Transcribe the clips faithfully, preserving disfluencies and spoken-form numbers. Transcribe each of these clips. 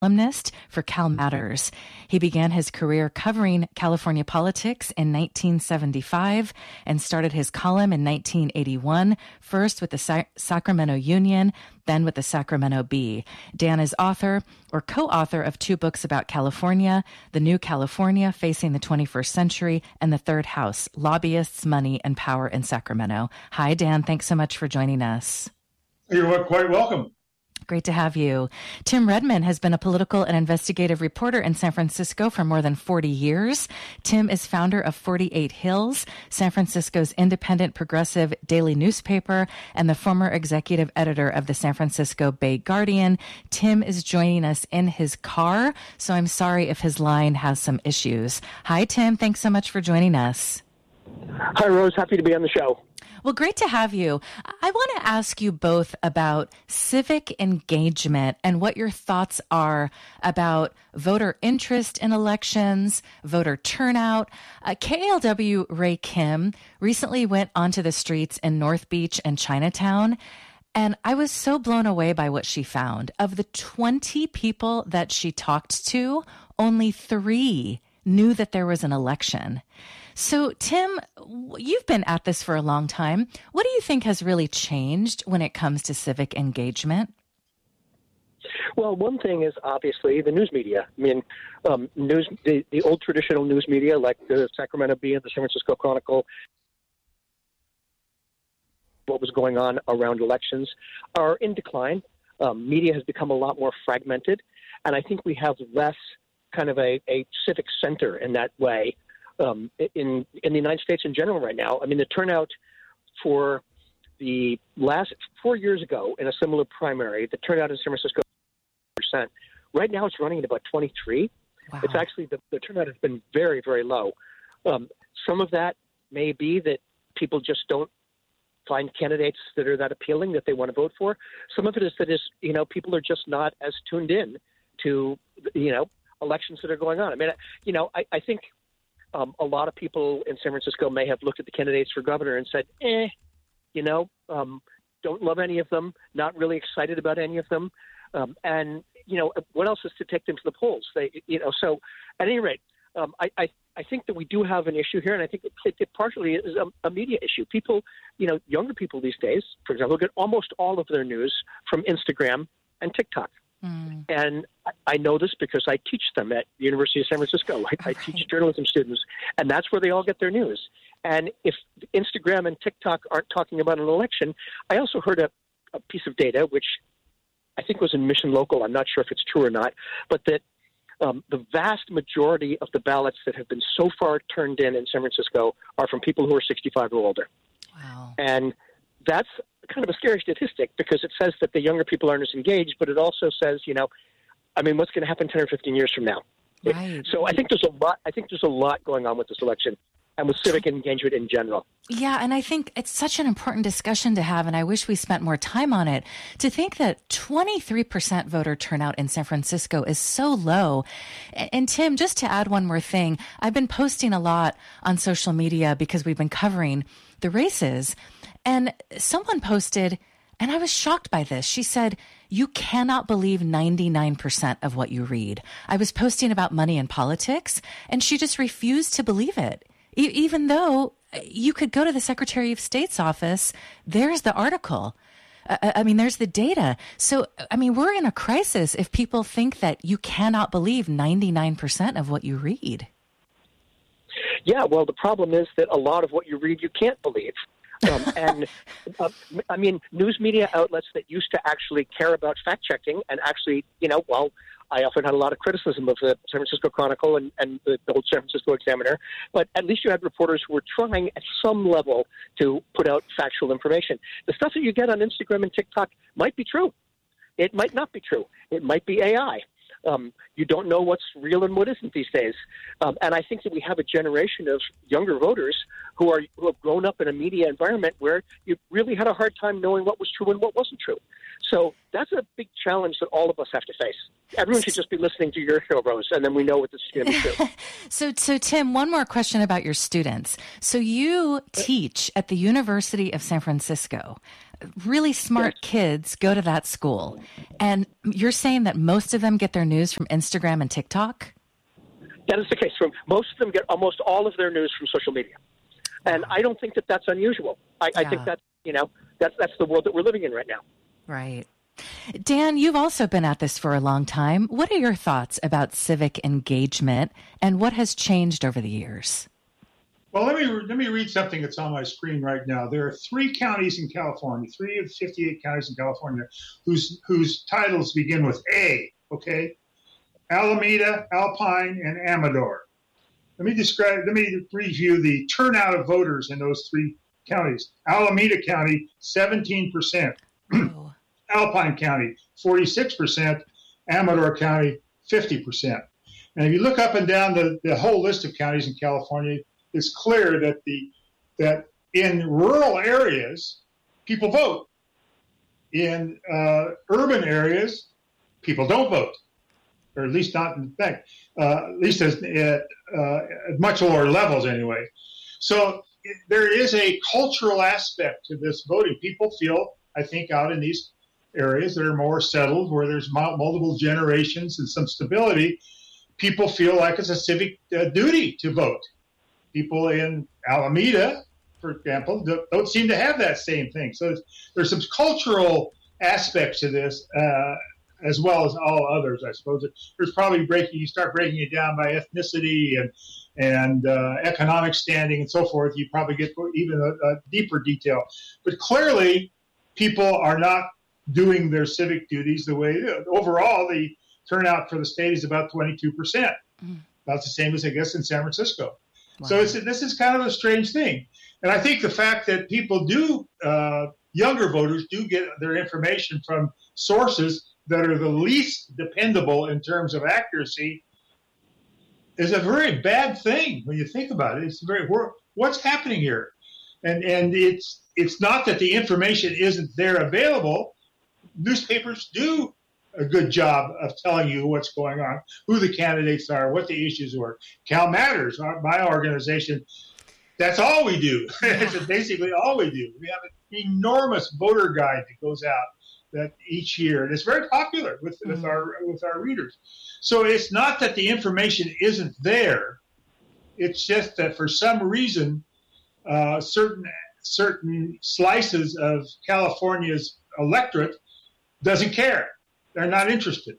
columnist for Cal Matters. He began his career covering California politics in nineteen seventy-five and started his column in nineteen eighty-one, first with the Sa- Sacramento Union, then with the Sacramento Bee. Dan is author or co-author of two books about California, The New California, Facing the twenty-first Century, and The Third House, Lobbyists, Money, and Power in Sacramento. Hi, Dan. Thanks so much for joining us. You're quite welcome. Great to have you. Tim Redmond has been a political and investigative reporter in San Francisco for more than forty years. Tim is founder of forty-eight Hills, San Francisco's independent progressive daily newspaper, and the former executive editor of the San Francisco Bay Guardian. Tim is joining us in his car, so I'm sorry if his line has some issues. Hi, Tim. Thanks so much for joining us. Hi, Rose. Happy to be on the show. Well, great to have you. I want to ask you both about civic engagement and what your thoughts are about voter interest in elections, voter turnout. Uh, K A L W Ray Kim recently went onto the streets in North Beach and Chinatown, and I was so blown away by what she found. Of the twenty people that she talked to, only three knew that there was an election. So, Tim, you've been at this for a long time. What do you think has really changed when it comes to civic engagement? Well, one thing is obviously the news media. I mean, um, news the, the old traditional news media like the Sacramento Bee and the San Francisco Chronicle, what was going on around elections, are in decline. Um, media has become a lot more fragmented, and I think we have less kind of a, a civic center in that way. Um, in in the United States in general right now. I mean, the turnout for the last four years ago in a similar primary, the turnout in San Francisco percent. Right now it's running at about twenty-three. Wow. It's actually, the, the turnout has been very, very low. Um, some of that may be that people just don't find candidates that are that appealing that they want to vote for. Some of it is that is, you know, people are just not as tuned in to, you know, elections that are going on. I mean, you know, I, I think Um, a lot of people in San Francisco may have looked at the candidates for governor and said, eh, you know, um, don't love any of them, not really excited about any of them. Um, and, you know, what else is to take them to the polls? They, you know, so at any rate, um, I, I, I think that we do have an issue here, and I think it, it, it partially is a, a media issue. People, you know, younger people these days, for example, get almost all of their news from Instagram and TikTok. Mm. And I know this because I teach them at the University of San Francisco. I, okay. I teach journalism students, and that's where they all get their news. And if Instagram and TikTok aren't talking about an election, I also heard a, a piece of data, which I think was in Mission Local. I'm not sure if it's true or not, but that um, the vast majority of the ballots that have been so far turned in in San Francisco are from people who are sixty-five or older. Wow. And that's kind of a scary statistic because it says that the younger people aren't as engaged, but it also says, you know, I mean, what's going to happen ten or fifteen years from now? Right. So I think there's a lot, I think there's a lot going on with this election and with civic engagement in general. Yeah, and I think it's such an important discussion to have, and I wish we spent more time on it. To think that twenty-three percent voter turnout in San Francisco is so low. And Tim, just to add one more thing, I've been posting a lot on social media because we've been covering the races, and someone posted, and I was shocked by this. She said, you cannot believe ninety-nine percent of what you read. I was posting about money and politics, and she just refused to believe it. E- even though you could go to the Secretary of State's office, there's the article. Uh, I mean, there's the data. So, I mean, we're in a crisis if people think that you cannot believe ninety-nine percent of what you read. Yeah, well, the problem is that a lot of what you read you can't believe. um, and uh, I mean, news media outlets that used to actually care about fact checking and actually, you know, well, I often had a lot of criticism of the San Francisco Chronicle and, and the, the old San Francisco Examiner, but at least you had reporters who were trying at some level to put out factual information. The stuff that you get on Instagram and TikTok might be true. It might not be true. It might be A I. Um, you don't know what's real and what isn't these days. Um, and I think that we have a generation of younger voters who are who have grown up in a media environment where you really had a hard time knowing what was true and what wasn't true. So that's a big challenge that all of us have to face. Everyone should just be listening to your show, Rose, and then we know what this is going to be too. so, so Tim, one more question about your students. So you teach at the University of San Francisco. Really smart yes. kids go to that school. And you're saying that most of them get their news from Instagram and TikTok? That is the case. From most of them get almost all of their news from social media. And I don't think that that's unusual. I, yeah. I think that, you know, that's, that's the world that we're living in right now. Right. Dan, you've also been at this for a long time. What are your thoughts about civic engagement and what has changed over the years? Well, let me let me read something that's on my screen right now. There are three counties in California, three of fifty-eight counties in California, whose whose titles begin with A, okay? Alameda, Alpine, and Amador. Let me describe, let me review the turnout of voters in those three counties. Alameda County, seventeen percent. Oh. Alpine County, forty-six percent. Amador County, fifty percent. And if you look up and down the, the whole list of counties in California, it's clear that the that in rural areas, people vote. In uh, urban areas, people don't vote, or at least not in fact, uh, at least as, at, uh, at much lower levels anyway. So there is a cultural aspect to this voting. People feel, I think, out in these areas that are more settled, where there's multiple generations and some stability, people feel like it's a civic uh, duty to vote. People in Alameda, for example, don't seem to have that same thing. So there's some cultural aspects to this, uh, as well as all others, I suppose. There's probably breaking, you start breaking it down by ethnicity and and uh, economic standing and so forth, you probably get even a, a deeper detail. But clearly, people are not doing their civic duties the way, overall, the turnout for the state is about twenty-two percent. Mm. About the same as, I guess, in San Francisco. Wow. So it's, this is kind of a strange thing. And I think the fact that people do, uh, younger voters do get their information from sources that are the least dependable in terms of accuracy is a very bad thing when you think about it. It's very, what's happening here? And and it's it's not that the information isn't there available. Newspapers do a good job of telling you what's going on, who the candidates are, what the issues were. Cal Matters, our, my organization, that's all we do. It's basically all we do. We have an enormous voter guide that goes out that each year, and it's very popular with, mm-hmm. with our with our readers. So it's not that the information isn't there. It's just that for some reason, uh, certain certain slices of California's electorate doesn't care. They're not interested.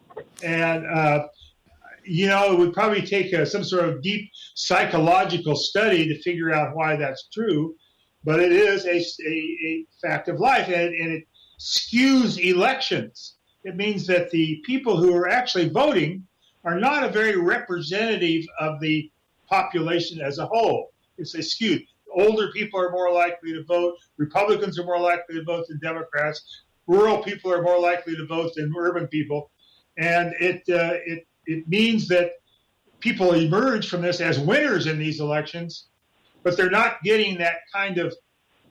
And, uh, you know, it would probably take a, some sort of deep psychological study to figure out why that's true. But it is a, a, a fact of life, and, and it skews elections. It means that the people who are actually voting are not a very representative of the population as a whole. It's a skewed. Older people are more likely to vote. Republicans are more likely to vote than Democrats. Rural people are more likely to vote than urban people. And it uh, it it means that people emerge from this as winners in these elections, but they're not getting that kind of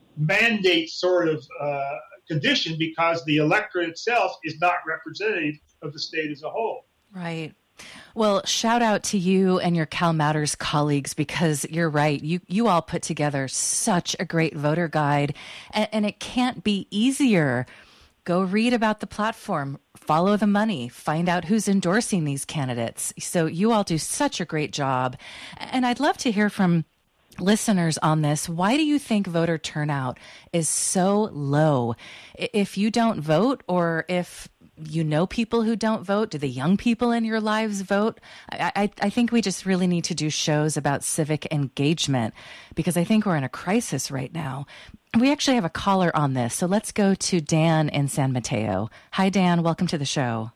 mandate sort of uh, condition because the electorate itself is not representative of the state as a whole. Right. Well, shout out to you and your Cal Matters colleagues, because you're right. You you all put together such a great voter guide, and, and it can't be easier. Go read about the platform, follow the money, find out who's endorsing these candidates. So you all do such a great job. And I'd love to hear from listeners on this. Why do you think voter turnout is so low? If you don't vote, or if you know people who don't vote, do the young people in your lives vote? I, I, I think we just really need to do shows about civic engagement, because I think we're in a crisis right now. We actually have a caller on this, so let's go to Dan in San Mateo. Hi, Dan. Welcome to the show.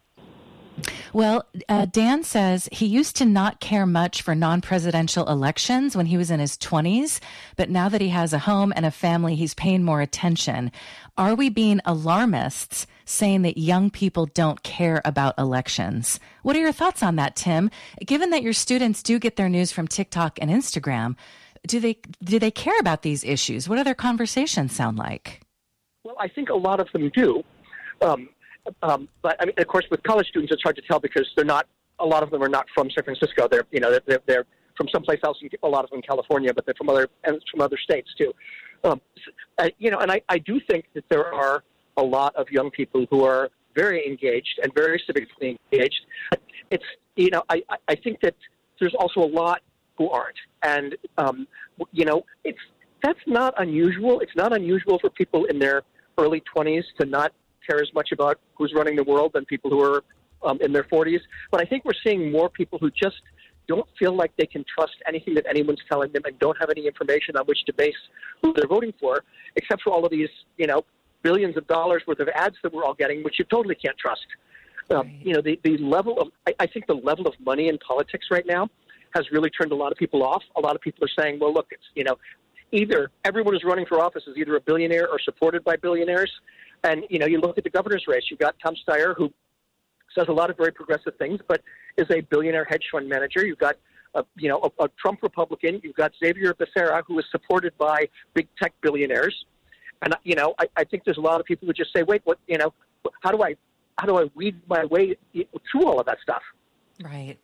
Well, uh, Dan says he used to not care much for non-presidential elections when he was in his twenties, but now that he has a home and a family, he's paying more attention. Are we being alarmists saying that young people don't care about elections? What are your thoughts on that, Tim? Given that your students do get their news from TikTok and Instagram, do they do they care about these issues? What do their conversations sound like? Well, I think a lot of them do. Um, um, but I mean, of course, with college students, it's hard to tell because they're not. A lot of them are not from San Francisco. They're you know they're, they're from someplace else. A lot of them in California, but they're from other and from other states too. Um, uh, you know, and I, I do think that there are a lot of young people who are very engaged and very civically engaged. It's you know I, I think that there's also a lot who aren't, and um, you know it's that's not unusual. It's not unusual for people in their early twenties to not care as much about who's running the world than people who are um, in their forties. But I think we're seeing more people who just don't feel like they can trust anything that anyone's telling them and don't have any information on which to base who they're voting for, except for all of these, you know, billions of dollars worth of ads that we're all getting, which you totally can't trust. Um, right. You know, the, the level of, I, I think the level of money in politics right now has really turned a lot of people off. A lot of people are saying, well, look, it's, you know, either everyone who's running for office is either a billionaire or supported by billionaires. And, you know, you look at the governor's race, you've got Tom Steyer, who says a lot of very progressive things, but is a billionaire hedge fund manager. You've got, a, you know, a, a Trump Republican. You've got Xavier Becerra, who is supported by big tech billionaires. And, you know, I, I think there's a lot of people who just say, wait, what, you know, how do I, how do I weed my way through all of that stuff? Right.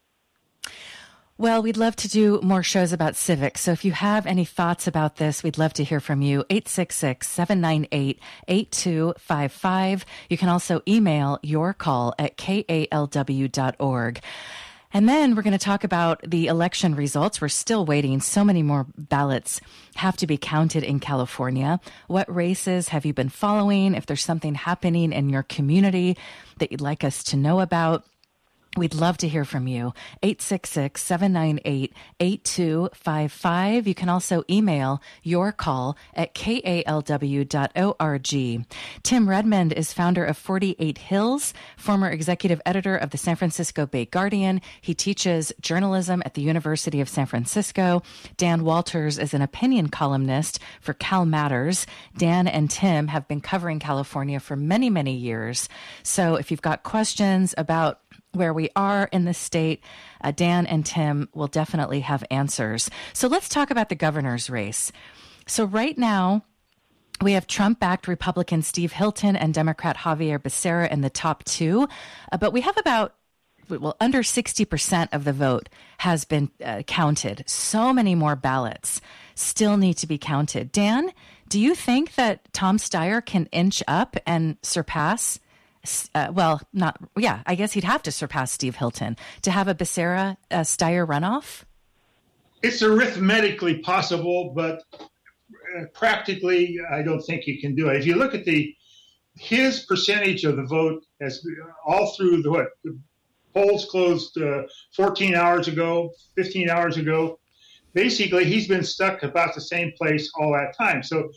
Well, we'd love to do more shows about civics. So if you have any thoughts about this, we'd love to hear from you. eight six six, seven nine eight, eight two five five. You can also email your call at k a l w dot org. And then we're going to talk about the election results. We're still waiting. So many more ballots have to be counted in California. What races have you been following? If there's something happening in your community that you'd like us to know about, we'd love to hear from you. eight six six, seven nine eight, eight two five five. You can also email your call at k a l w dot org. Tim Redmond is founder of forty-eight Hills, former executive editor of the San Francisco Bay Guardian. He teaches journalism at the University of San Francisco. Dan Walters is an opinion columnist for Cal Matters. Dan and Tim have been covering California for many, many years. So if you've got questions about where we are in the state, uh, Dan and Tim will definitely have answers. So let's talk about the governor's race. So right now, we have Trump-backed Republican Steve Hilton and Democrat Xavier Becerra in the top two, uh, but we have about well, under sixty percent of the vote has been uh, counted. So many more ballots still need to be counted. Dan, do you think that Tom Steyer can inch up and surpass Uh, well, not, yeah, I guess he'd have to surpass Steve Hilton to have a Becerra uh, Steyer runoff? It's arithmetically possible, but uh, practically, I don't think he can do it. If you look at the his percentage of the vote as all through the what the polls closed uh, fourteen hours ago, fifteen hours ago, basically he's been stuck about the same place all that time. So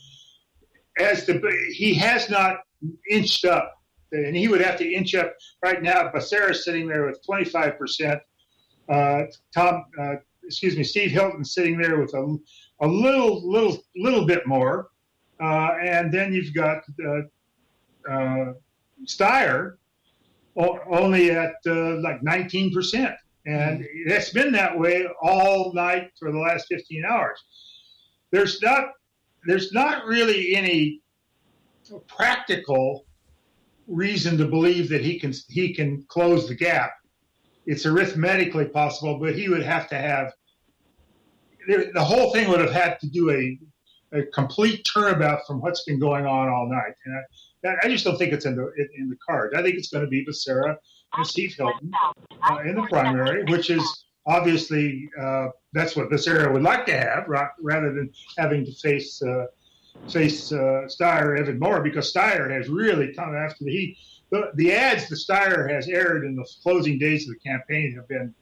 as the he has not inched up. And he would have to inch up right now. Becerra's sitting there with twenty-five percent. Uh, Tom, uh, excuse me, Steve Hilton sitting there with a, a little, little, little bit more. Uh, and then you've got uh, uh, Steyer o- only at uh, like nineteen percent. And mm-hmm. It's been that way all night for the last fifteen hours. There's not, there's not really any practical reason to believe that he can he can close the gap. It's arithmetically possible, but he would have to have the whole thing would have had to do a, a complete turnabout from what's been going on all night. And I, I just don't think it's in the in the cards. I think it's going to be Becerra and Steve Hilton uh, in the primary, which is obviously uh, that's what Becerra would like to have, rather than having to face. Uh, face uh, Steyer even more, because Steyer has really come after the he the, the ads that Steyer has aired in the closing days of the campaign have been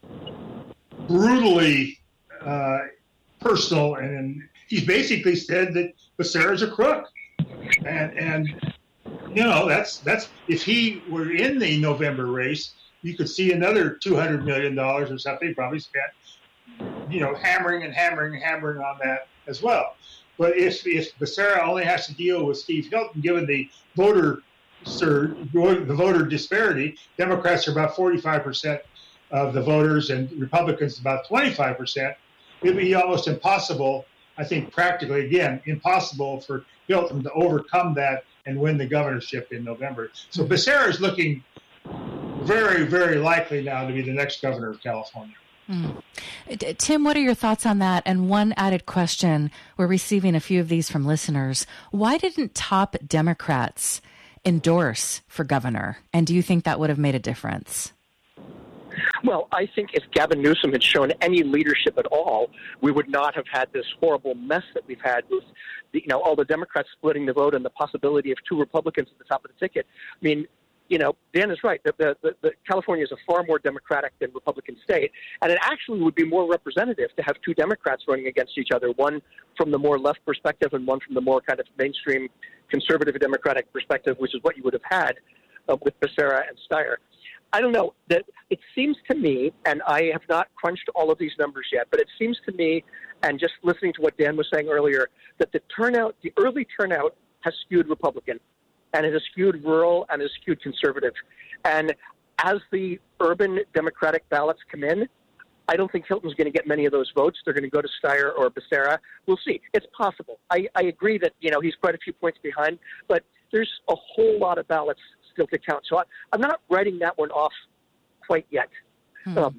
brutally uh, personal, and he's basically said that Becerra's a crook, and and you know that's that's if he were in the November race, you could see another two hundred million dollars or something probably spent, you know, hammering and hammering and hammering on that as well. But if if Becerra only has to deal with Steve Hilton, given the voter surge, the voter disparity, Democrats are about forty-five percent of the voters and Republicans about twenty-five percent. It would be almost impossible, I think practically, again, impossible for Hilton to overcome that and win the governorship in November. So Becerra is looking very, very likely now to be the next governor of California. Mm. Tim, what are your thoughts on that? And one added question, we're receiving a few of these from listeners. Why didn't top Democrats endorse for governor? And do you think that would have made a difference? Well, I think if Gavin Newsom had shown any leadership at all, we would not have had this horrible mess that we've had with, the, you know, all the Democrats splitting the vote and the possibility of two Republicans at the top of the ticket. I mean, you know, Dan is right. The, the, the, the California is a far more Democratic than Republican state, and it actually would be more representative to have two Democrats running against each other, one from the more left perspective and one from the more kind of mainstream conservative Democratic perspective, which is what you would have had uh, with Becerra and Steyer. I don't know. That it seems to me, and I have not crunched all of these numbers yet, but it seems to me, and just listening to what Dan was saying earlier, that the turnout, the early turnout has skewed Republican. And it has skewed rural and has skewed conservative. And as the urban Democratic ballots come in, I don't think Hilton's going to get many of those votes. They're going to go to Steyer or Becerra. We'll see. It's possible. I, I agree that, you know, he's quite a few points behind, but there's a whole lot of ballots still to count. So I, I'm not writing that one off quite yet. Hmm. Um,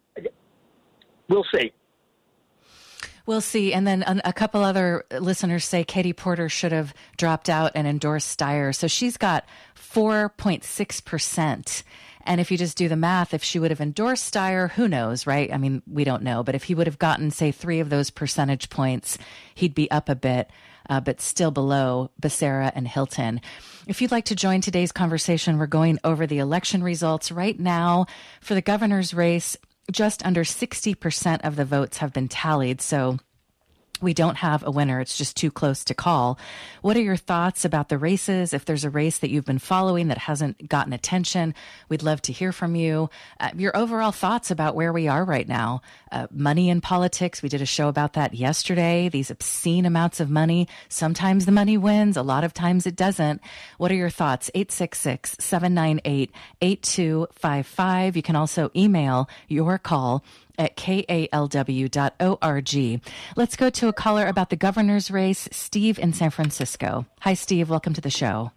we'll see. We'll see. And then a couple other listeners say Katie Porter should have dropped out and endorsed Steyer. So she's got four point six percent. And if you just do the math, if she would have endorsed Steyer, who knows, right? I mean, we don't know. But if he would have gotten, say, three of those percentage points, he'd be up a bit, uh, but still below Becerra and Hilton. If you'd like to join today's conversation, we're going over the election results right now for the governor's race. Just under sixty percent of the votes have been tallied, so we don't have a winner. It's just too close to call. What are your thoughts about the races? If there's a race that you've been following that hasn't gotten attention, we'd love to hear from you. Uh, your overall thoughts about where we are right now. Uh, money in politics. We did a show about that yesterday. These obscene amounts of money. Sometimes the money wins. A lot of times it doesn't. What are your thoughts? eight six six, seven nine eight, eight two five five. You can also email your call at K A L W dot org. Let's go to a caller about the governor's race, Steve in San Francisco. Hi, Steve. Welcome to the show.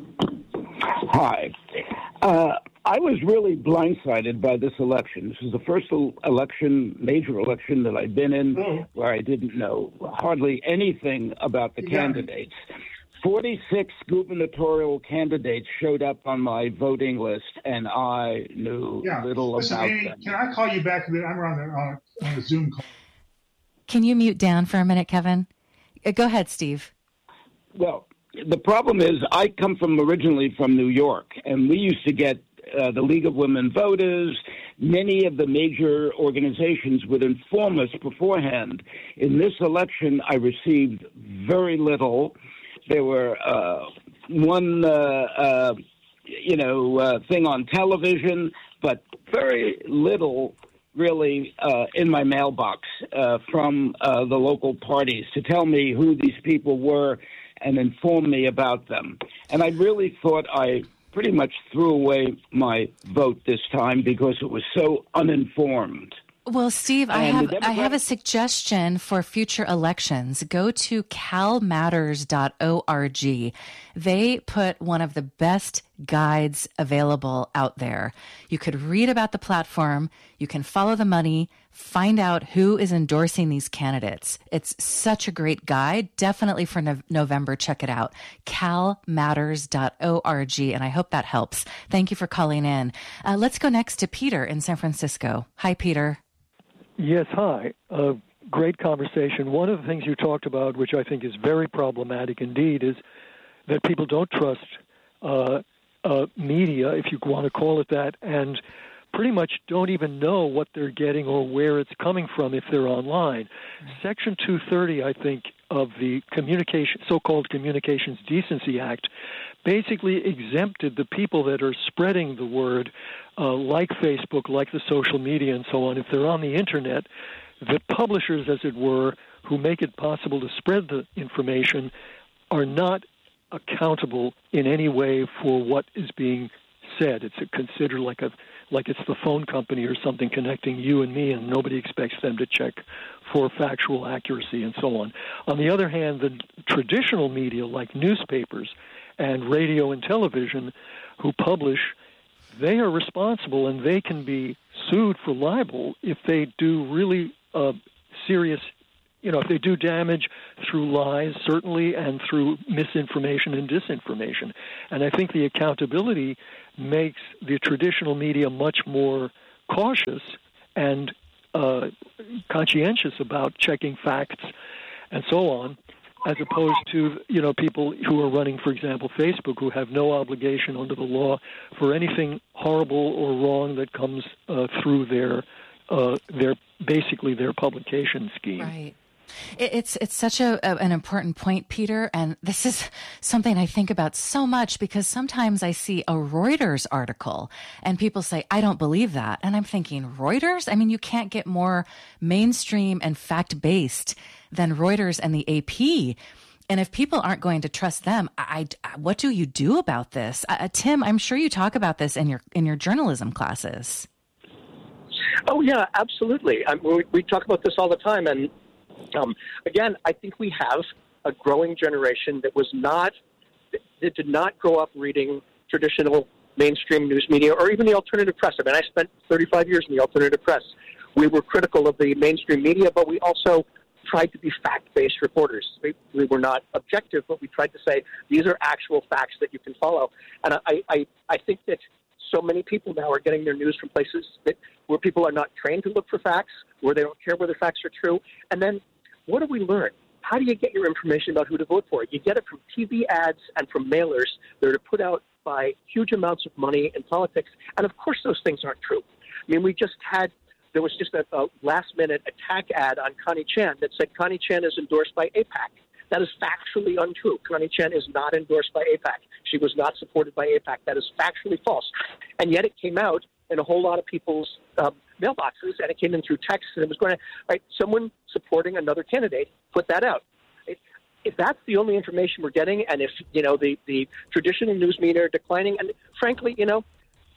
Hi. Uh, I was really blindsided by this election. This is the first election, major election that I've been in oh. where I didn't know hardly anything about the yeah. candidates. forty-six gubernatorial candidates showed up on my voting list, and I knew yeah. little Listen, about Amy, them. Can I call you back a bit? I'm on a, on a, on a Zoom call. Can you mute down for a minute, Kevin? Uh, go ahead, Steve. Well, the problem is I come from originally from New York, and we used to get uh, the League of Women Voters. Many of the major organizations would inform us beforehand. In this election, I received very little. There were uh, one, uh, uh, you know, uh, thing on television, but very little really uh, in my mailbox uh, from uh, the local parties to tell me who these people were and inform me about them. And I really thought I pretty much threw away my vote this time because it was so uninformed. Well, Steve, I have Democrat- I have a suggestion for future elections. Go to cal matters dot org. They put one of the best guides available out there. You could read about the platform. You can follow the money, find out who is endorsing these candidates. It's such a great guide. Definitely for no- November, check it out. cal matters dot org. And I hope that helps. Thank you for calling in. Uh, let's go next to Peter in San Francisco. Hi, Peter. Yes, hi. Uh, great conversation. One of the things you talked about, which I think is very problematic indeed, is that people don't trust uh, uh, media, if you want to call it that, and pretty much don't even know what they're getting or where it's coming from if they're online. Section two thirty, I think, of the communication, so-called Communications Decency Act basically exempted the people that are spreading the word, uh, like Facebook, like the social media and so on. If they're on the Internet, the publishers, as it were, who make it possible to spread the information are not accountable in any way for what is being said. It's considered like a like it's the phone company or something connecting you and me, and nobody expects them to check for factual accuracy and so on. On the other hand, the traditional media, like newspapers, and radio and television who publish, they are responsible and they can be sued for libel if they do really uh, serious, you know, if they do damage through lies, certainly, and through misinformation and disinformation. And I think the accountability makes the traditional media much more cautious and uh, conscientious about checking facts and so on, as opposed to, you know, people who are running, for example, Facebook, who have no obligation under the law for anything horrible or wrong that comes uh, through their, uh, their basically their publication scheme. Right. It's it's such a, a an important point, Peter, and this is something I think about so much because sometimes I see a Reuters article and people say, I don't believe that. And I'm thinking, Reuters? I mean, you can't get more mainstream and fact-based than Reuters and the A P. And if people aren't going to trust them, I, I, what do you do about this? Uh, Tim, I'm sure you talk about this in your in your journalism classes. Oh, yeah, absolutely. I mean, we, we talk about this all the time, and Um, again, I think we have a growing generation that was not, that did not grow up reading traditional mainstream news media or even the alternative press. I mean, I spent thirty-five years in the alternative press. We were critical of the mainstream media, but we also tried to be fact-based reporters. We, we were not objective, but we tried to say, these are actual facts that you can follow. And I, I, I think that so many people now are getting their news from places that, where people are not trained to look for facts, where they don't care whether facts are true. And then what do we learn? How do you get your information about who to vote for? You get it from T V ads and from mailers that are put out by huge amounts of money in politics. And of course those things aren't true. I mean, we just had, there was just a, a last-minute attack ad on Connie Chan that said Connie Chan is endorsed by AIPAC. That is factually untrue. Connie Chan is not endorsed by AIPAC. She was not supported by AIPAC. That is factually false. And yet it came out in a whole lot of people's um, mailboxes, and it came in through text, and it was going to, right, someone supporting another candidate put that out. It, if that's the only information we're getting, and if, you know, the, the traditional news media are declining, and frankly, you know,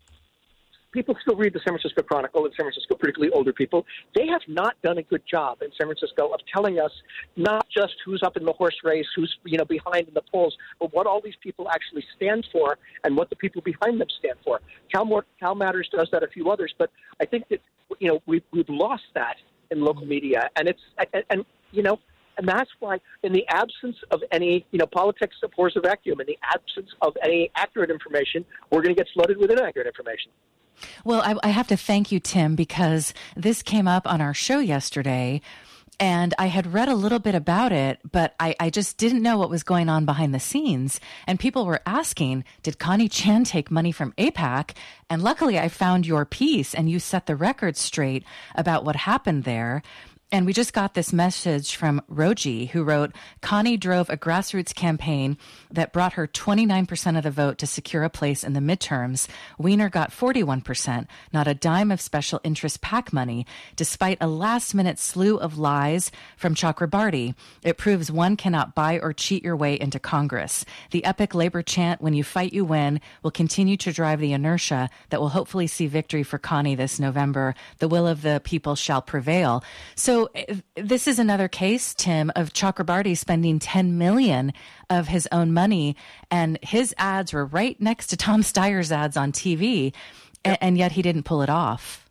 people still read the San Francisco Chronicle in San Francisco, particularly older people. They have not done a good job in San Francisco of telling us not just who's up in the horse race, who's, you know, behind in the polls, but what all these people actually stand for and what the people behind them stand for. Cal, More, Cal Matters does that, a few others, but I think that, you know, we've, we've lost that in local media. And it's, and, and you know, and that's why in the absence of any, you know, politics abhors a vacuum. In the absence of any accurate information, we're going to get flooded with inaccurate information. Well, I, I have to thank you, Tim, because this came up on our show yesterday, and I had read a little bit about it, but I, I just didn't know what was going on behind the scenes. And people were asking, did Connie Chan take money from AIPAC? And luckily, I found your piece, and you set the record straight about what happened there. And we just got this message from Roji, who wrote, Connie drove a grassroots campaign that brought her twenty-nine percent of the vote to secure a place in the midterms. Wiener got forty-one percent, not a dime of special interest PAC money, despite a last-minute slew of lies from Chakrabarti. It proves one cannot buy or cheat your way into Congress. The epic labor chant, when you fight, you win, will continue to drive the inertia that will hopefully see victory for Connie this November. The will of the people shall prevail. So So this is another case, Tim, of Chakrabarti spending ten million dollars of his own money, and his ads were right next to Tom Steyer's ads on T V, and, and yet he didn't pull it off.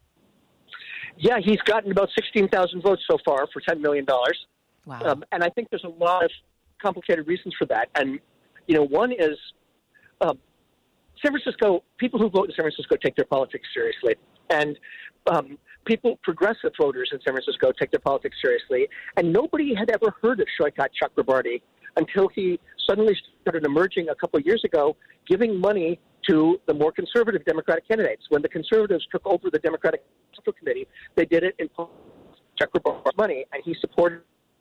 Yeah, he's gotten about sixteen thousand votes so far for ten million dollars. Wow. Um, and I think there's a lot of complicated reasons for that. And, you know, one is uh, San Francisco, people who vote in San Francisco take their politics seriously. And um, people, progressive voters in San Francisco, take their politics seriously. And nobody had ever heard of Shoykat Chakrabarti until he suddenly started emerging a couple of years ago, giving money to the more conservative Democratic candidates. When the conservatives took over the Democratic Central Committee, they did it in Chakrabarti's money, and he supported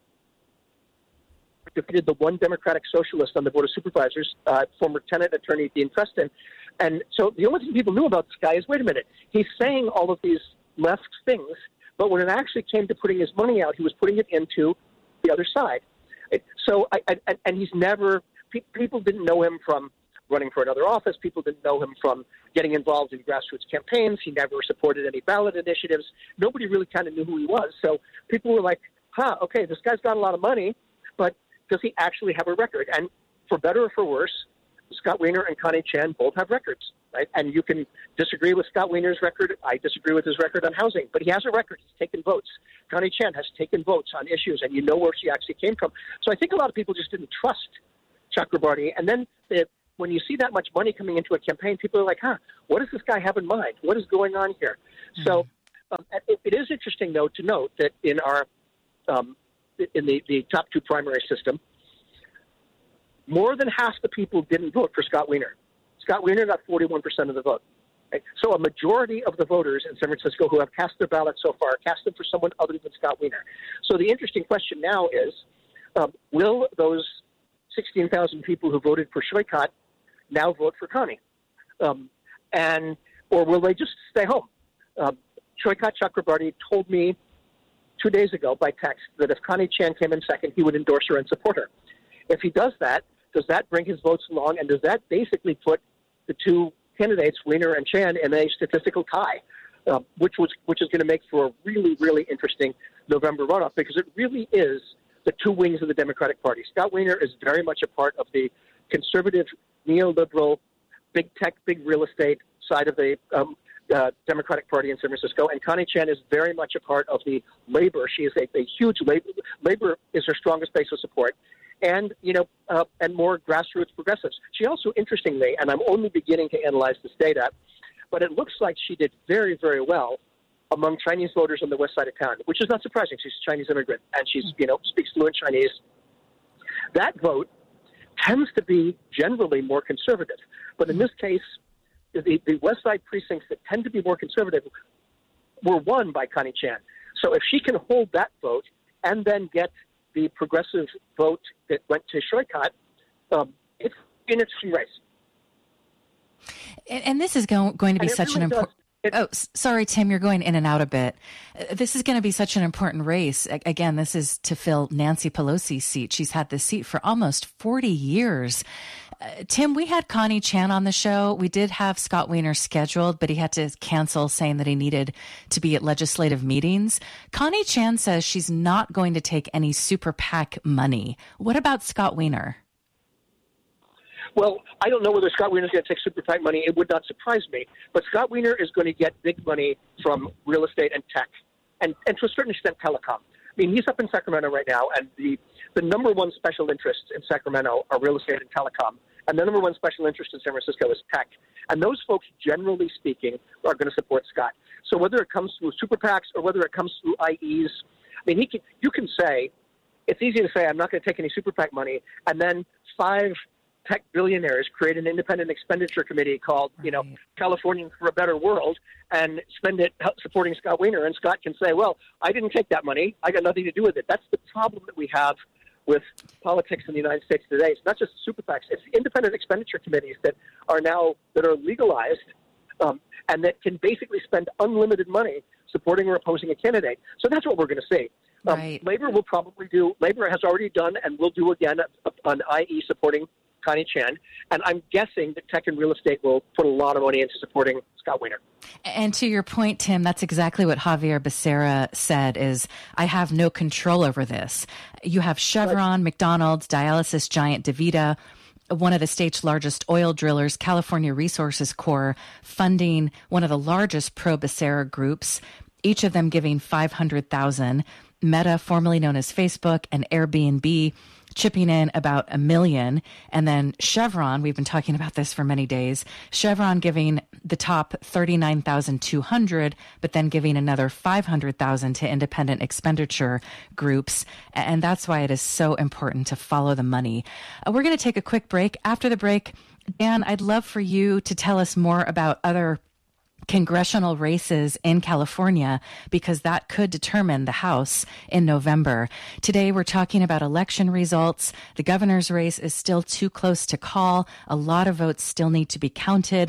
defeated the one Democratic socialist on the Board of Supervisors, uh, former tenant attorney Dean Preston. And so the only thing people knew about this guy is, wait a minute, he's saying all of these left things, but when it actually came to putting his money out, he was putting it into the other side. It, so, I, I, and he's never, pe- people didn't know him from running for another office. People didn't know him from getting involved in grassroots campaigns. He never supported any ballot initiatives. Nobody really kind of knew who he was. So people were like, huh, okay, this guy's got a lot of money, but does he actually have a record? And for better or for worse, Scott Wiener and Connie Chan both have records, right? And you can disagree with Scott Wiener's record. I disagree with his record on housing, but he has a record. He's taken votes. Connie Chan has taken votes on issues, and you know where she actually came from. So I think a lot of people just didn't trust Chakrabarti. And then the, when you see that much money coming into a campaign, people are like, huh, what does this guy have in mind? What is going on here? Mm-hmm. So um, it, it is interesting, though, to note that in our um, in the, the top two primary system, more than half the people didn't vote for Scott Wiener. Scott Wiener got forty-one percent of the vote. Right? So a majority of the voters in San Francisco who have cast their ballots so far cast them for someone other than Scott Wiener. So the interesting question now is, um, will those sixteen thousand people who voted for Shoykot now vote for Connie? Um, and or will they just stay home? Um, Shoykot Chakrabarti told me two days ago by text that if Connie Chan came in second, he would endorse her and support her. If he does that, does that bring his votes along, and does that basically put the two candidates, Wiener and Chan, in a statistical tie, uh, which was which is going to make for a really, really interesting November runoff, because it really is the two wings of the Democratic Party. Scott Wiener is very much a part of the conservative, neoliberal, big tech, big real estate side of the um, uh, Democratic Party in San Francisco, and Connie Chan is very much a part of the labor. She is a, a huge labor. Labor is her strongest base of support, and you know, uh, and more grassroots progressives. She also, interestingly, and I'm only beginning to analyze this data, but it looks like she did very, very well among Chinese voters on the west side of town, which is not surprising. She's a Chinese immigrant, and she's, you know, speaks fluent Chinese. That vote tends to be generally more conservative. But in this case, the, the west side precincts that tend to be more conservative were won by Connie Chan. So if she can hold that vote and then get the progressive vote that went to Shoykot, um, it's an interesting race. And, and this is go, going to be such really an important... Oh, sorry, Tim, you're going in and out a bit. This is going to be such an important race. Again, this is to fill Nancy Pelosi's seat. She's had this seat for almost forty years. Uh, Tim, we had Connie Chan on the show. We did have Scott Wiener scheduled, but he had to cancel, saying that he needed to be at legislative meetings. Connie Chan says she's not going to take any super PAC money. What about Scott Wiener? Well, I don't know whether Scott Wiener is going to take super PAC money. It would not surprise me. But Scott Wiener is going to get big money from real estate and tech, and, and to a certain extent telecom. I mean, he's up in Sacramento right now, and the, the number one special interests in Sacramento are real estate and telecom. And the number one special interest in San Francisco is tech. And those folks, generally speaking, are going to support Scott. So whether it comes through super PACs or whether it comes through I Es, I mean, he can, you can say, it's easy to say, I'm not going to take any super PAC money, and then five tech billionaires create an independent expenditure committee called, you know, Californians for a Better World, and spend it supporting Scott Wiener. And Scott can say, well, I didn't take that money. I got nothing to do with it. That's the problem that we have with politics in the United States today. It's not just super PACs. It's independent expenditure committees that are now, that are legalized, um, and that can basically spend unlimited money supporting or opposing a candidate. So that's what we're going to see. Um, right. Labor will probably do, Labor has already done and will do again on I E supporting Connie Chan, and I'm guessing that tech and real estate will put a lot of money into supporting Scott Wiener. And to your point, Tim, that's exactly what Javier Becerra said, is I have no control over this. You have Chevron, right. McDonald's, dialysis giant DaVita, one of the state's largest oil drillers, California Resources Corp, funding one of the largest pro-Becerra groups, each of them giving five hundred thousand dollars. Meta, formerly known as Facebook, and Airbnb chipping in about a million. And then Chevron, we've been talking about this for many days, Chevron giving the top thirty-nine thousand two hundred, but then giving another five hundred thousand to independent expenditure groups. And that's why it is so important to follow the money. Uh, we're going to take a quick break. After the break, Dan, I'd love for you to tell us more about other congressional races in California, because that could determine the House in November. Today, we're talking about election results. The governor's race is still too close to call. A lot of votes still need to be counted.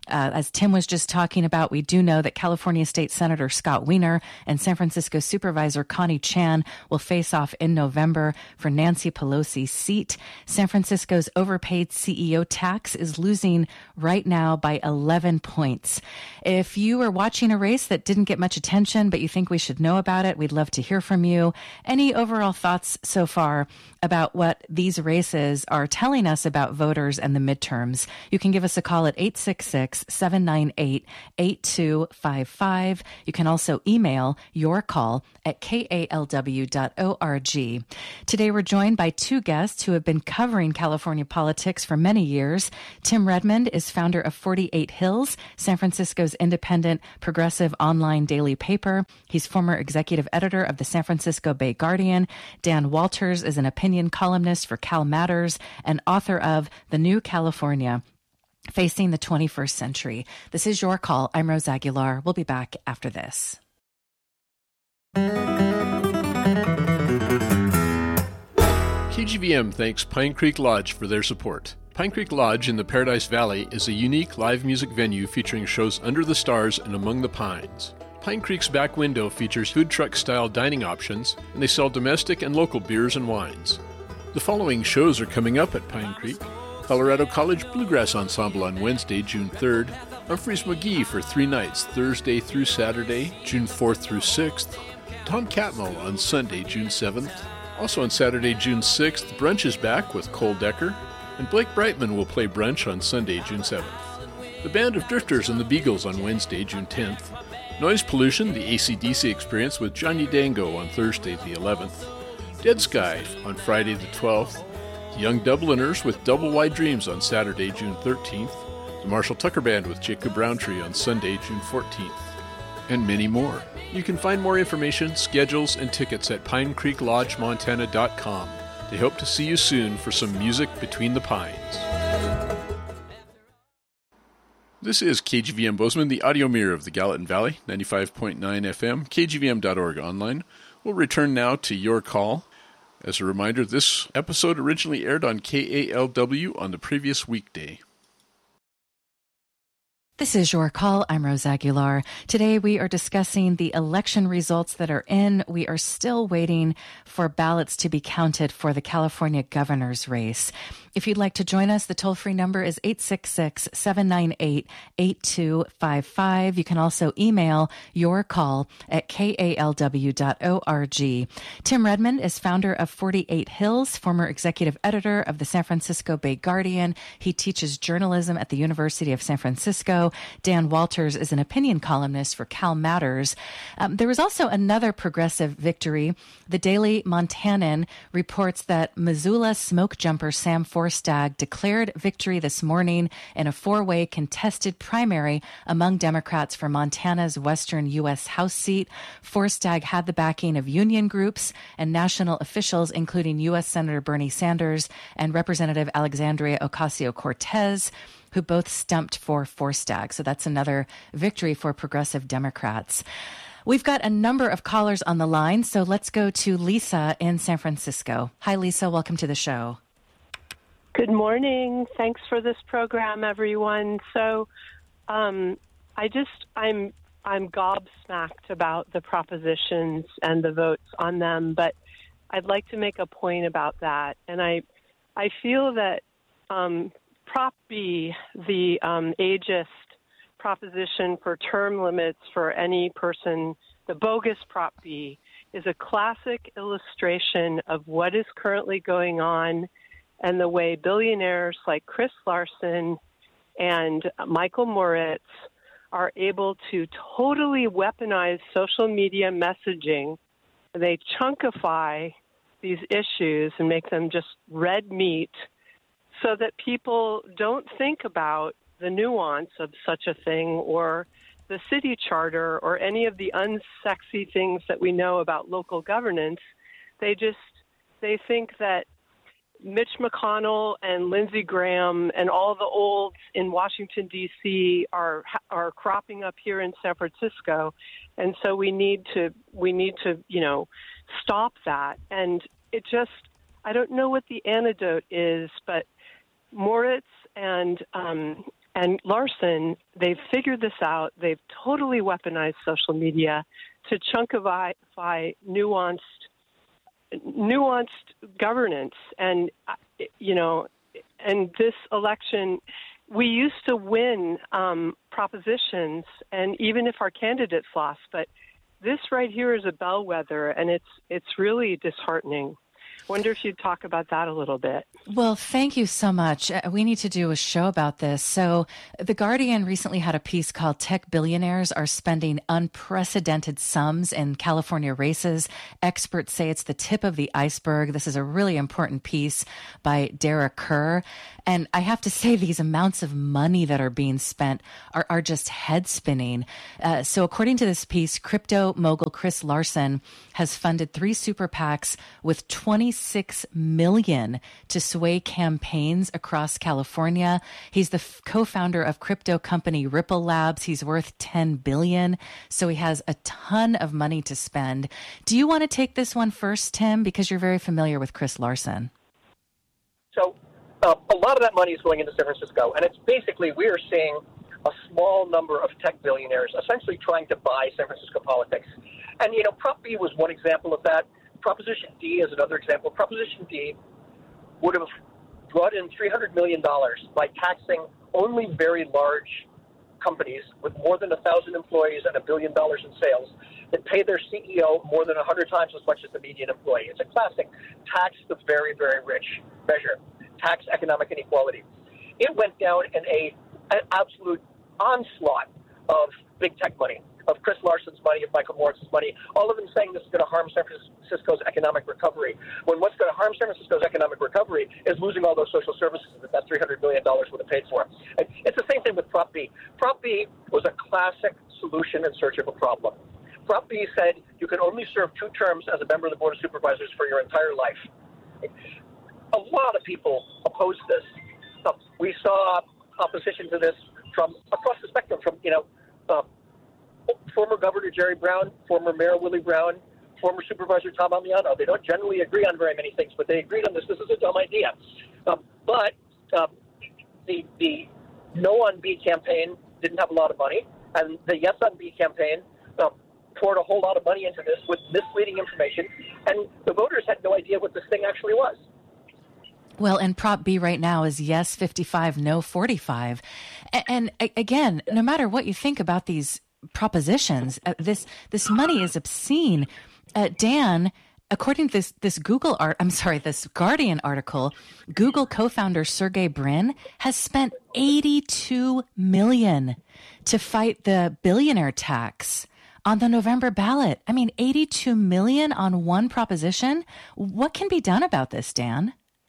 Uh, as Tim was just talking about, we do know that California State Senator Scott Wiener and San Francisco Supervisor Connie Chan will face off in November for Nancy Pelosi's seat. San Francisco's overpaid C E O tax is losing right now by eleven points. If you are watching a race that didn't get much attention, but you think we should know about it, we'd love to hear from you. Any overall thoughts so far about what these races are telling us about voters and the midterms? You can give us a call at eight six six, seven nine eight, eight two five five. You can also email your call at k a l w dot org. Today we're joined by two guests who have been covering California politics for many years. Tim Redmond is founder of forty-eight Hills, San Francisco's independent progressive online daily paper. He's former executive editor of the San Francisco Bay Guardian. Dan Walters is an opinion columnist for Cal Matters and author of The New California, Facing the twenty-first Century. This is Your Call. I'm Rose Aguilar. We'll be back after this. K G V M thanks Pine Creek Lodge for their support. Pine Creek Lodge in the Paradise Valley is a unique live music venue featuring shows under the stars and among the pines. Pine Creek's back window features food truck-style dining options, and they sell domestic and local beers and wines. The following shows are coming up at Pine Creek: Colorado College Bluegrass Ensemble on Wednesday, June third, Humphreys McGee for three nights, Thursday through Saturday, June fourth through sixth, Tom Catmull on Sunday, June seventh. Also on Saturday, June sixth, Brunch is back with Cole Decker, and Blake Brightman will play brunch on Sunday, June seventh. The Band of Drifters and the Beagles on Wednesday, June tenth. Noise Pollution, the A C D C Experience with Johnny Dango on Thursday, the eleventh. Dead Sky on Friday, the twelfth. The Young Dubliners with Double Wide Dreams on Saturday, June thirteenth. The Marshall Tucker Band with Jacob Roundtree on Sunday, June fourteenth. And many more. You can find more information, schedules, and tickets at pine creek lodge montana dot com. They hope to see you soon for some music between the pines. This is K G V M Bozeman, the audio mirror of the Gallatin Valley, ninety-five point nine F M, K G V M dot org online. We'll return now to Your Call. As a reminder, this episode originally aired on K A L W on the previous weekday. This is Your Call. I'm Rose Aguilar. Today we are discussing the election results that are in. We are still waiting for ballots to be counted for the California governor's race. If you'd like to join us, the toll-free number is eight six six, seven nine eight, eight two five five. You can also email your call at k a l w dot org. Tim Redmond is founder of forty-eight Hills, former executive editor of the San Francisco Bay Guardian. He teaches journalism at the University of San Francisco. Dan Walters is an opinion columnist for Cal Matters. Um, there was also another progressive victory. The Daily Montanan reports that Missoula smoke jumper Sam Forstag declared victory this morning in a four-way contested primary among Democrats for Montana's western U S House seat. Forstag had the backing of union groups and national officials, including U S Senator Bernie Sanders and Representative Alexandria Ocasio-Cortez, who both stumped for Forstag. So that's another victory for progressive Democrats. We've got a number of callers on the line, so let's go to Lisa in San Francisco. Hi, Lisa. Welcome to the show. Good morning. Thanks for this program, everyone. So um, I just, I'm I'm gobsmacked about the propositions and the votes on them, but I'd like to make a point about that. And I, I feel that um, Prop B, the um, ageist proposition for term limits for any person, the bogus Prop B, is a classic illustration of what is currently going on and the way billionaires like Chris Larson and Michael Moritz are able to totally weaponize social media messaging. They chunkify these issues and make them just red meat so that people don't think about the nuance of such a thing or the city charter or any of the unsexy things that we know about local governance. They just, they think that Mitch McConnell and Lindsey Graham and all the olds in Washington, D C are are cropping up here in San Francisco. And so we need to, we need to, you know, stop that. And it just, I don't know what the antidote is, but Moritz and um, and Larson, they've figured this out. They've totally weaponized social media to chunkify nuanced, nuanced governance. And, you know, and this election, we used to win um, propositions, and even if our candidates lost, but this right here is a bellwether, and it's it's really disheartening. Wonder if you'd talk about that a little bit. Well, thank you so much. Uh, we need to do a show about this. So The Guardian recently had a piece called Tech Billionaires Are Spending Unprecedented Sums in California Races. Experts say it's the tip of the iceberg. This is a really important piece by Dara Kerr. And I have to say, these amounts of money that are being spent are, are just head spinning. Uh, so according to this piece, crypto mogul Chris Larson has funded three super PACs with twenty-six million dollars to sway campaigns across California. He's the f- co-founder of crypto company Ripple Labs. He's worth ten billion dollars. So he has a ton of money to spend. Do you want to take this one first, Tim? Because you're very familiar with Chris Larson. So uh, a lot of that money is going into San Francisco, and it's basically we are seeing a small number of tech billionaires essentially trying to buy San Francisco politics. And, you know, Prop B was one example of that. Proposition D is another example. Proposition D would have brought in three hundred million dollars by taxing only very large companies with more than one thousand employees and a billion dollars in sales that pay their C E O more than one hundred times as much as the median employee. It's a classic tax the very, very rich measure, tax economic inequality. It went down in a, an absolute onslaught of big tech money, of Chris Larson's money, of Michael Moritz's money, all of them saying this is going to harm San Francisco's economic recovery, when what's going to harm San Francisco's economic recovery is losing all those social services that that three hundred million dollars would have paid for. It's the same thing with Prop B. Prop B was a classic solution in search of a problem. Prop B said you can only serve two terms as a member of the Board of Supervisors for your entire life. A lot of people opposed this. So we saw opposition to this from across the spectrum, from, you know, uh, former Governor Jerry Brown, former Mayor Willie Brown, former Supervisor Tom Amiano. They don't generally agree on very many things, but they agreed on this. This is a dumb idea. Um, but um, the the No on B campaign didn't have a lot of money, and the Yes on B campaign um, poured a whole lot of money into this with misleading information, and the voters had no idea what this thing actually was. Well, and Prop B right now is yes fifty-five, no forty-five. And, and again, no matter what you think about these propositions, uh, this this money is obscene. Uh, Dan, according to this this Google art, I'm sorry, this Guardian article, Google co-founder Sergey Brin has spent eighty-two million dollars to fight the billionaire tax on the November ballot. I mean, eighty-two million dollars on one proposition. What can be done about this, Dan?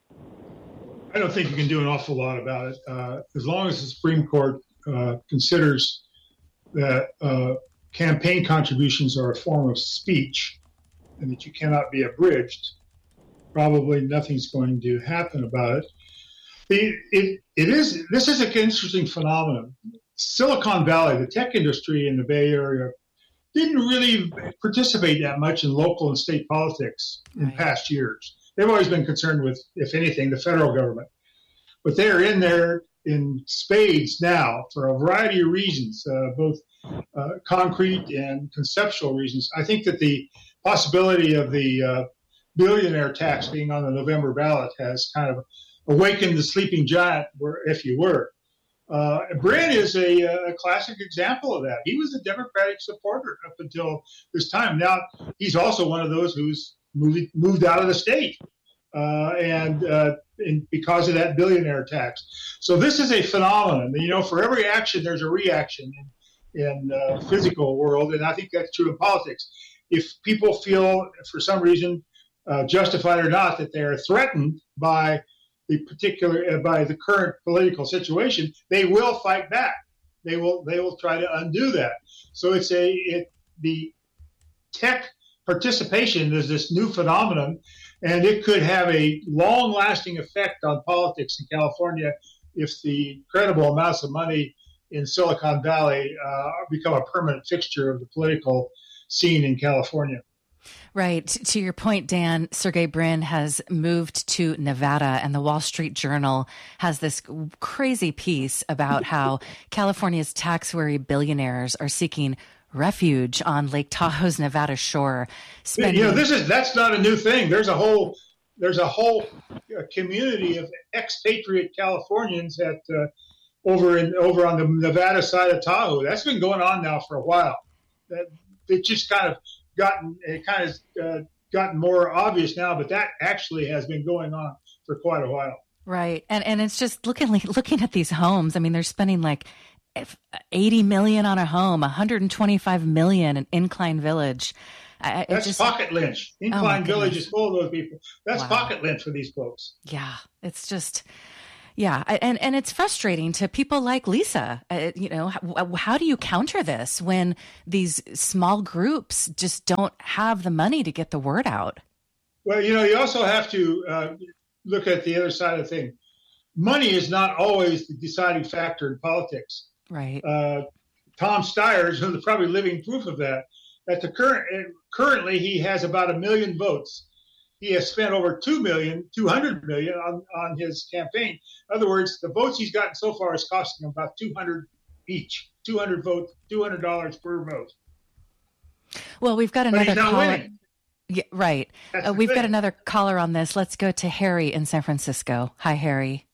I don't think you can do an awful lot about it. Uh, as long as the Supreme Court uh, considers that uh, campaign contributions are a form of speech and that you cannot be abridged, probably nothing's going to happen about it. The, it, it is, this is an interesting phenomenon. Silicon Valley, the tech industry in the Bay Area, didn't really participate that much in local and state politics in right. past years. They've always been concerned with, if anything, the federal government. But they're in there in spades now for a variety of reasons, uh, both uh, concrete and conceptual reasons. I think that the possibility of the uh, billionaire tax being on the November ballot has kind of awakened the sleeping giant, if you were. Uh, Brin is a, a classic example of that. He was a Democratic supporter up until this time. Now, he's also one of those who's moved, moved out of the state. Uh, and, uh, and because of that billionaire tax. So this is a phenomenon. You know, for every action, there's a reaction in, in uh, physical world, and I think that's true in politics. If people feel, for some reason, uh, justified or not, that they are threatened by the particular, uh, by the current political situation, they will fight back. They will, they will try to undo that. So it's a, it, the tech participation is this new phenomenon, and it could have a long-lasting effect on politics in California if the incredible amounts of money in Silicon Valley uh, become a permanent fixture of the political scene in California. Right. To your point, Dan, Sergey Brin has moved to Nevada, and the Wall Street Journal has this crazy piece about how California's tax-weary billionaires are seeking refuge on Lake Tahoe's Nevada shore. Spending... You know, this is that's not a new thing. There's a whole there's a whole community of expatriate Californians at uh, over in over on the Nevada side of Tahoe. That's been going on now for a while. That it just kind of gotten it kind of uh, gotten more obvious now, but that actually has been going on for quite a while. Right, and and it's just looking looking at these homes. I mean, they're spending like eighty million on a home, one hundred twenty-five million in Incline Village. I, That's just, pocket lynch. Incline oh Village is full of those people. That's wow. pocket lynch for these folks. Yeah, it's just. Yeah, and, and it's frustrating to people like Lisa. Uh, you know, how, how do you counter this when these small groups just don't have the money to get the word out? Well, you know, you also have to uh, look at the other side of the thing. Money is not always the deciding factor in politics. Right. Uh, Tom Steyer is probably living proof of that. At the current, currently, he has about a million votes. He has spent over two million, two hundred million on, on his campaign. In other words, the votes he's gotten so far is costing him about two hundred each, two hundred votes, two hundred dollars per vote. Well, we've got but another he's not caller. winning. Yeah, right. Uh, we've thing. got another caller on this. Let's go to Harry in San Francisco. Hi, Harry.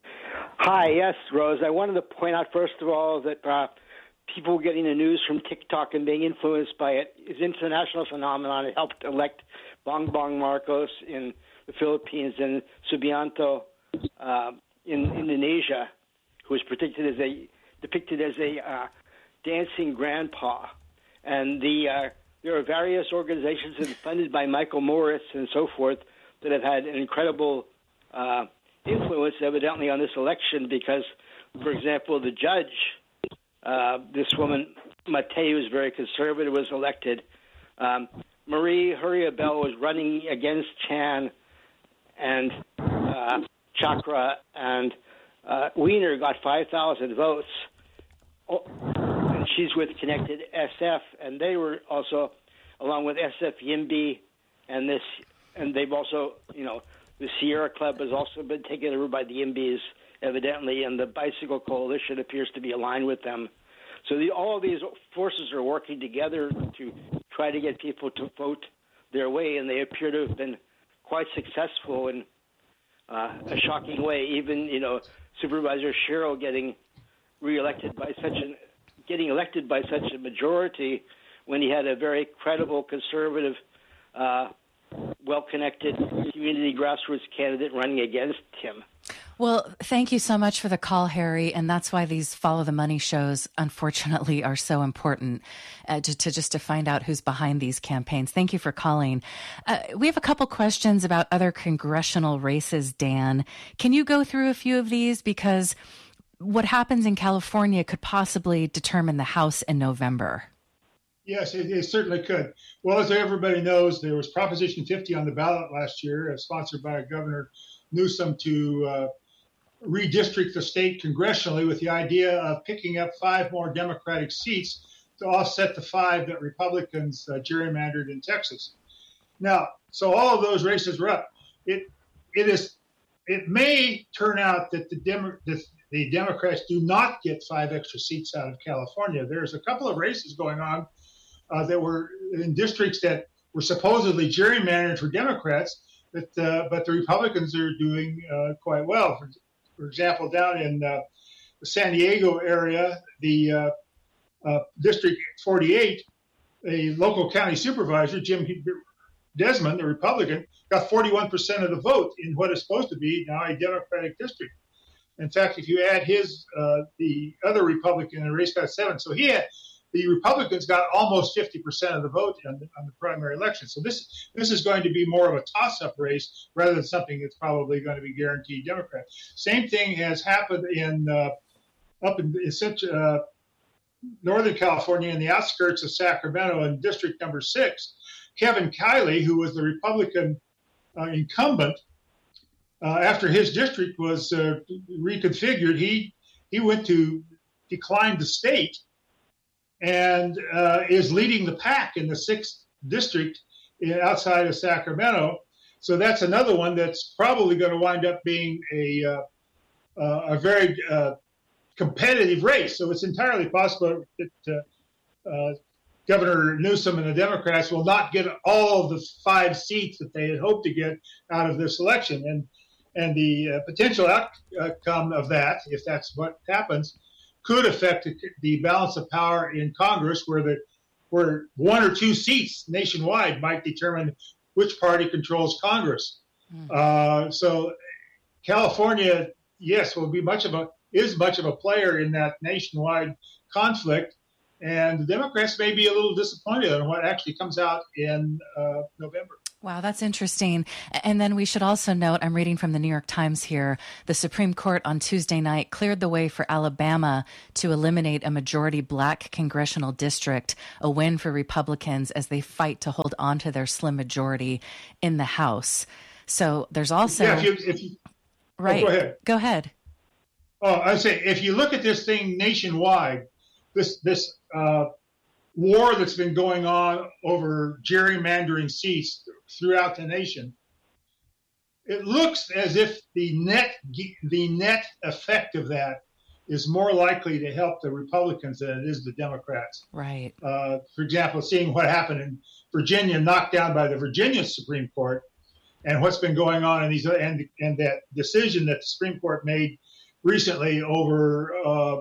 Hi, yes, Rose. I wanted to point out, first of all, that uh, people getting the news from TikTok and being influenced by it is an international phenomenon. It helped elect Bongbong Marcos in the Philippines and Subianto uh, in Indonesia, who was predicted as a, depicted as a uh, dancing grandpa. And the uh, there are various organizations that are funded by Michael Morris and so forth that have had an incredible uh, influence, evidently, on this election because, for example, the judge, uh, this woman, Matei, who is very conservative, was elected. Um, Marie Hurriabel was running against Chan and uh, Chakra, and uh, Wiener got five thousand votes. Oh, and she's with Connected S F, and they were also, along with S F Yimby, and this, and they've also, you know, the Sierra Club has also been taken over by the Yimbys, evidently, and the Bicycle Coalition appears to be aligned with them. So the, all of these forces are working together to try to get people to vote their way, and they appear to have been quite successful in uh, a shocking way. Even, you know, Supervisor Sherrill getting reelected by such an getting elected by such a majority when he had a very credible conservative, uh, well-connected community grassroots candidate running against him. Well, thank you so much for the call, Harry. And that's why these Follow the Money shows, unfortunately, are so important uh, to, to just to find out who's behind these campaigns. Thank you for calling. Uh, we have a couple questions about other congressional races, Dan. Can you go through a few of these? Because what happens in California could possibly determine the House in November. Yes, it, it certainly could. Well, as everybody knows, there was Proposition fifty on the ballot last year, uh, sponsored by Governor Newsom, to uh, redistrict the state congressionally with the idea of picking up five more Democratic seats to offset the five that Republicans uh, gerrymandered in Texas. Now, so all of those races were up. It it is it may turn out that the Demo- the, the Democrats do not get five extra seats out of California. There's a couple of races going on uh, that were in districts that were supposedly gerrymandered for Democrats, but uh, but the Republicans are doing uh, quite well. For, for example, down in uh, the San Diego area, the uh, uh, District forty-eight, a local county supervisor, Jim Desmond, the Republican, got forty-one percent of the vote in what is supposed to be now a Democratic district. In fact, if you add his, uh, the other Republican in the race got seven. So he had, the Republicans got almost fifty percent of the vote on the, on the primary election. So this this is going to be more of a toss-up race rather than something that's probably going to be guaranteed Democrat. Same thing has happened in uh, up in, in uh, Northern California in the outskirts of Sacramento in District Number Six. Kevin Kiley, who was the Republican uh, incumbent, uh, after his district was uh, reconfigured, he he went to decline the state and uh, is leading the pack in the sixth district in, outside of Sacramento. So that's another one that's probably going to wind up being a uh, uh, a very uh, competitive race. So it's entirely possible that uh, uh, Governor Newsom and the Democrats will not get all of the five seats that they had hoped to get out of this election. And and the uh, potential outcome of that, if that's what happens, could affect the balance of power in Congress, where the where one or two seats nationwide might determine which party controls Congress. Mm. Uh, so California, yes, will be much of a is much of a player in that nationwide conflict, and the Democrats may be a little disappointed on what actually comes out in uh, November. Wow, that's interesting. And then we should also note, I'm reading from the New York Times here, the Supreme Court on Tuesday night cleared the way for Alabama to eliminate a majority black congressional district, a win for Republicans as they fight to hold on to their slim majority in the House. So there's also... Yeah, if you, if you, right. Oh, go ahead. Go ahead. Oh, I say, if you look at this thing nationwide, this this uh, war that's been going on over gerrymandering seats throughout the nation, it looks as if the net the net effect of that is more likely to help the Republicans than it is the Democrats. Right. Uh, for example, seeing what happened in Virginia, knocked down by the Virginia Supreme Court, and what's been going on in these and and that decision that the Supreme Court made recently over uh,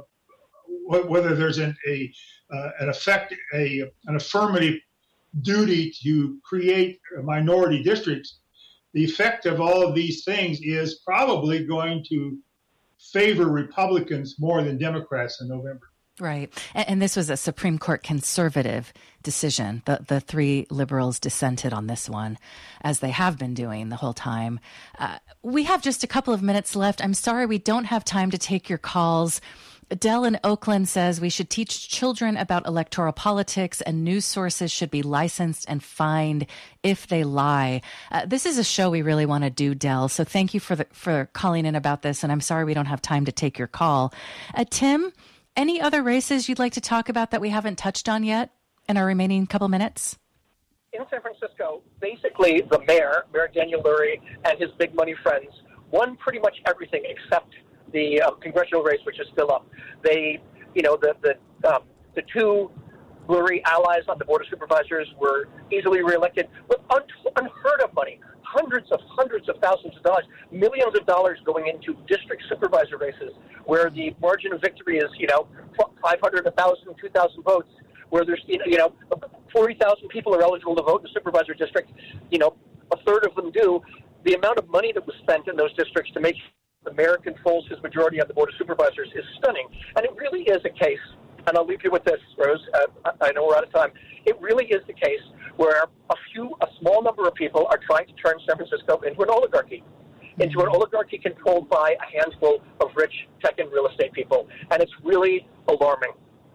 whether there's an a uh, an effect a an affirmative duty to create minority districts. The effect of all of these things is probably going to favor Republicans more than Democrats in November. Right. And, and this was a Supreme Court conservative decision. The, the three liberals dissented on this one, as they have been doing the whole time. Uh, we have just a couple of minutes left. I'm sorry we don't have time to take your calls. Dell in Oakland says we should teach children about electoral politics, and news sources should be licensed and fined if they lie. Uh, this is a show we really want to do, Dell. So thank you for the, for calling in about this. And I'm sorry we don't have time to take your call. Uh, Tim, any other races you'd like to talk about that we haven't touched on yet in our remaining couple minutes? In San Francisco, basically the mayor, Mayor Daniel Lurie, and his big money friends won pretty much everything except the um, congressional race, which is still up. They, you know, the the um, the two Lurie allies on the Board of Supervisors were easily reelected with un- unheard of money, hundreds of hundreds of thousands of dollars, millions of dollars going into district supervisor races where the margin of victory is, you know, five hundred, one thousand, two thousand votes, where there's, you know, forty thousand people are eligible to vote in the supervisor district, you know, a third of them do. The amount of money that was spent in those districts to make the mayor controls his majority on the Board of Supervisors is stunning. And it really is a case, and I'll leave you with this, Rose, uh, I know we're out of time. It really is the case where a few, a small number of people are trying to turn San Francisco into an oligarchy, into an oligarchy controlled by a handful of rich tech and real estate people. And it's really alarming.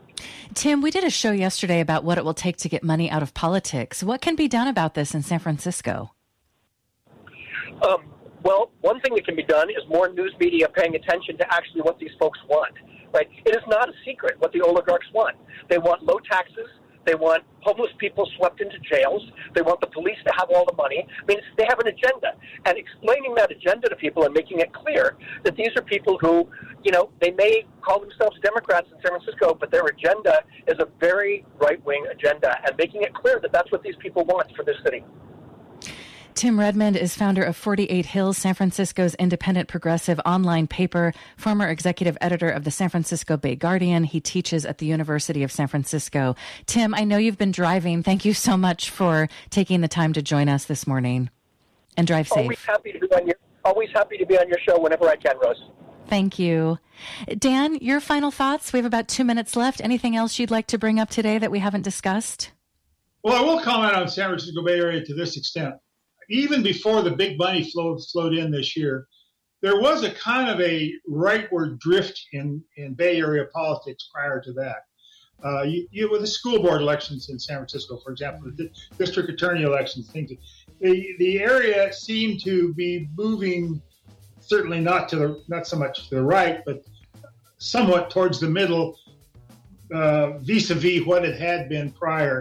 Tim, we did a show yesterday about what it will take to get money out of politics. What can be done about this in San Francisco? Um, Well, one thing that can be done is more news media paying attention to actually what these folks want, right? It is not a secret what the oligarchs want. They want low taxes. They want homeless people swept into jails. They want the police to have all the money. I mean, they have an agenda. And explaining that agenda to people and making it clear that these are people who, you know, they may call themselves Democrats in San Francisco, but their agenda is a very right-wing agenda, and making it clear that that's what these people want for this city. Tim Redmond is founder of forty-eight Hills, San Francisco's independent progressive online paper, former executive editor of the San Francisco Bay Guardian. He teaches at the University of San Francisco. Tim, I know you've been driving. Thank you so much for taking the time to join us this morning. And drive safe. Always happy to be on your, always happy to be on your show whenever I can, Rose. Thank you. Dan, your final thoughts? We have about two minutes left. Anything else you'd like to bring up today that we haven't discussed? Well, I will comment on San Francisco Bay Area to this extent. Even before the big money flowed, flowed in this year, there was a kind of a rightward drift in, in Bay Area politics prior to that. Uh, you, you, with the school board elections in San Francisco, for example, the district attorney elections, things. The the area seemed to be moving, certainly not to the not so much to the right, but somewhat towards the middle, uh, vis-a-vis what it had been prior.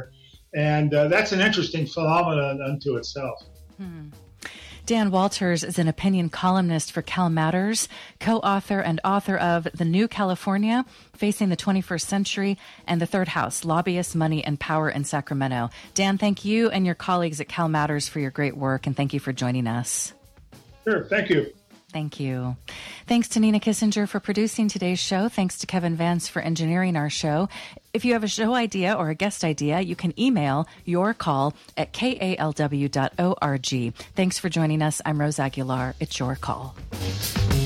And uh, that's an interesting phenomenon unto itself. Hmm. Dan Walters is an opinion columnist for Cal Matters, co-author and author of The New California, Facing the twenty-first Century, and The Third House, Lobbyists, Money, and Power in Sacramento. Dan, thank you and your colleagues at Cal Matters for your great work, and thank you for joining us. Sure, thank you. Thank you. Thanks to Nina Kissinger for producing today's show. Thanks to Kevin Vance for engineering our show. If you have a show idea or a guest idea, you can email your call at k a l w dot org. Thanks for joining us. I'm Rose Aguilar. It's your call.